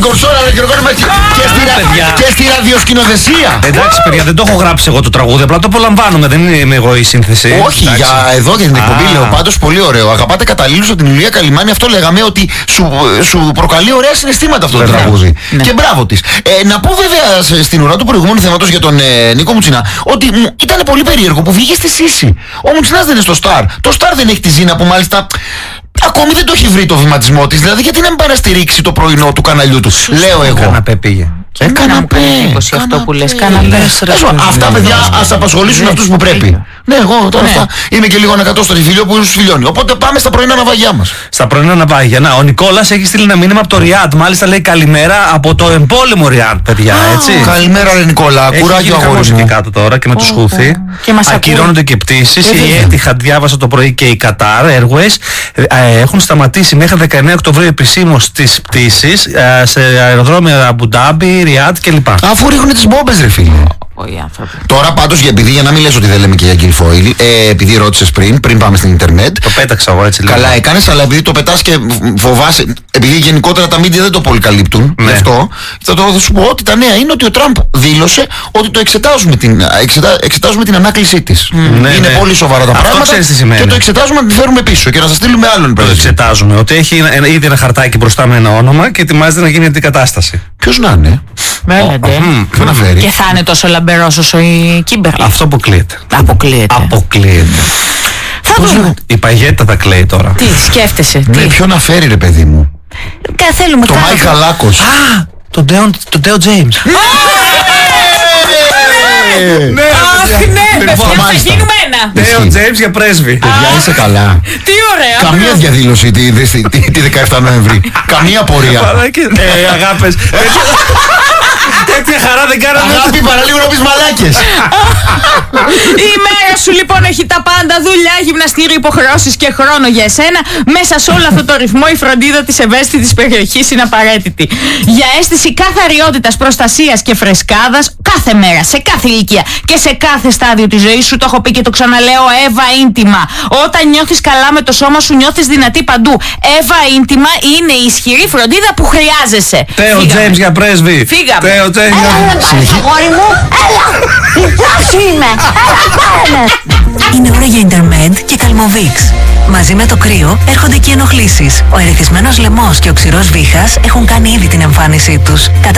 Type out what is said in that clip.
κορσόρα, ρε Γρηγόρη, και στη ραδιοσκηνοθεσία. Εντάξει, παιδιά, δεν το έχω γράψει εγώ το τραγούδι, απλά το απολαμβάνουμε, δεν είμαι εγώ η σύνθεση. Όχι, εδώ για την εκπομπή λέω πάντως πολύ ωραίο. Αγαπάτε καταλήλους από την Ηλία Καλιμάνη, αυτό λέγαμε ότι σου προκαλεί ωραία συναισθήματα αυτό το τραγούδι. Και μπράβο της. Να πω βέβαια στην ουρά του προηγούμενου θέματος για τον Νίκο Μουτσινά ότι ήταν πολύ περίεργο που βγήκε στη Σύση. Ο Μουτσινάς δεν είναι στο Star. Το Star δεν έχει τη Ζήνα που μάλιστα ακόμη δεν το έχει βρει το βηματισμό της. Δηλαδή γιατί να μην πάει να στηρίξει το πρωινό του καναλιού του. Λέω εγώ. Καναπέ πήγε. Καναπέ. Αυτό που λες. Καναπέ. Αυτά παιδιά ας απασχολήσουν αυτούς που πρέπει. Ναι, εγώ τώρα αυτά είμαι και λίγο ανακατόστορη φιλιό που σου φιλιώνει. Οπότε πάμε στα πρωινά ναυαγιά μας. Στα πρωινά ναυάγια. Να, ο Νικόλας έχει στείλει ένα μήνυμα από το Ριάντ. Μάλιστα λέει καλημέρα από το εμπόλεμο Ριάντ, παιδιά. Έτσι. Καλημέρα, ρε Νικόλα. Κουράγιο αγόρι μου. Εκεί κάτω τώρα και με τους Χούθη. Ακυρώνονται και πτήσεις. Η Etihad διάβασα το πρωί και η Qatar Airways έχουν σταματήσει μέχρι 19 Οκτωβρίου επισήμως τις πτήσεις σε αεροδρόμια Αμπουντάμπι, Ριάντ κλπ. Αφού ρίχνουν τις μπόμπες, ρε φίλε. Τώρα πάντως για να μην λες ότι δεν λέμε και για γκριφόιλ, επειδή ρώτησες πριν πάμε στην ίντερνετ. Το πέταξα εγώ έτσι λίγο. Καλά έκανες, αλλά επειδή το πετάς και φοβάσαι, επειδή γενικότερα τα μίντια δεν το πολύ καλύπτουν, γι' αυτό θα σου πω ότι τα νέα είναι ότι ο Τραμπ δήλωσε ότι το εξετάζουμε την ανάκλησή της. Είναι πολύ σοβαρά τα πράγματα και το εξετάζουμε να τη φέρουμε πίσω και να σας στείλουμε άλλον. Το εξετάζουμε, ότι έχει ήδη ένα χαρτάκι μπροστά με ένα όνομα και ετοιμάζεται να γίνει αντικατάσταση. Ποιος να είναι? Ποιο να φέρει. Και θα είναι τόσο λαμπερός όσο η Κίμπερλι. Αυτό αποκλείεται. Αποκλείεται. Θα δούμε. Η παγέτα θα κλαίει τώρα. Τι σκέφτεσαι? Ναι, ποιο να φέρει, ρε παιδί μου? Θέλουμε το Μάικ Χαλάκος. Τον Ντέο Τζέιμς. Ναι, θα γίνουμε ένα. Ντέο Τζέιμς για πρέσβη. Παιδιά, είσαι καλά. Τι ωραία. Καμία διαδήλωση τη 17 Νοεμβρή. Καμία πορεία. Αγάπες. Τέτοια χαρά δεν κάναμε. Αγάπη, παραλίγο να πεις μαλάκες. Η μέρα σου λοιπόν έχει τα πάντα. Δουλειά, γυμναστήριο, υποχρεώσεις και χρόνο για εσένα. Μέσα σε όλο αυτό το ρυθμό η φροντίδα της ευαίσθητης περιοχής είναι απαραίτητη. Για αίσθηση καθαριότητας, προστασίας και φρεσκάδας κάθε μέρα, σε κάθε ηλικία και σε κάθε στάδιο της ζωής σου. Το έχω πει και το ξαναλέω. Εύα Ίντιμα. Όταν νιώθεις καλά με το σώμα σου, νιώθεις δυνατή παντού. Εύα Ίντιμα είναι η ισχυρή φροντίδα που χρειάζεσαι. Τέο Τζέιμς για πρέσβη. Φύγαμε. Έλα, αγόρι μου, έλα, υπάσου είμαι, έλα, πάρε. Είναι ώρα για Intermed και Calmovix. Μαζί με το κρύο έρχονται και οι ενοχλήσεις. Ο ερεθισμένος λαιμός και ο ξηρός βήχας έχουν κάνει ήδη την εμφάνισή τους.